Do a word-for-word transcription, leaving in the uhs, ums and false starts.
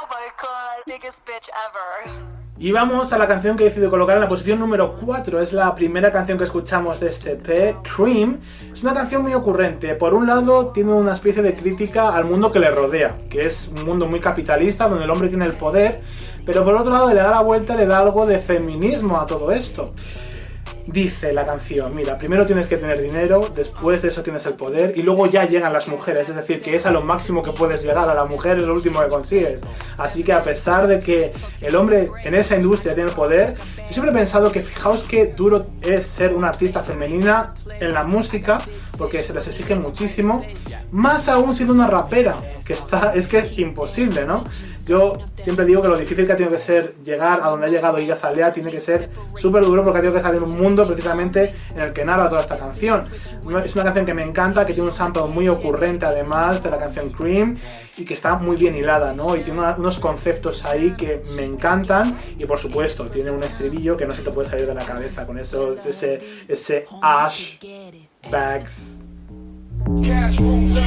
my god, biggest bitch ever. Y vamos a la canción que he decidido colocar en la posición número cuatro. Es la primera canción que escuchamos de este E P, Cream. Es una canción muy ocurrente. Por un lado, tiene una especie de crítica al mundo que le rodea, que es un mundo muy capitalista, donde el hombre tiene el poder. Pero por otro lado, le da la vuelta, le da algo de feminismo a todo esto. Dice la canción, mira, primero tienes que tener dinero, después de eso tienes el poder y luego ya llegan las mujeres, es decir, que es a lo máximo que puedes llegar, a la mujer es lo último que consigues. Así que a pesar de que el hombre en esa industria tiene el poder, yo siempre he pensado que fijaos qué duro es ser una artista femenina en la música, porque se les exige muchísimo, más aún siendo una rapera, que está, es que es imposible, ¿no? Yo siempre digo que lo difícil que ha tenido que ser llegar a donde ha llegado Iggy Azalea tiene que ser súper duro porque ha tenido que estar en un mundo precisamente en el que narra toda esta canción. Es una canción que me encanta, que tiene un sample muy ocurrente además de la canción Cream y que está muy bien hilada, ¿no? Y tiene una, unos conceptos ahí que me encantan y por supuesto tiene un estribillo que no se te puede salir de la cabeza con eso, ese, ese Ash Bags.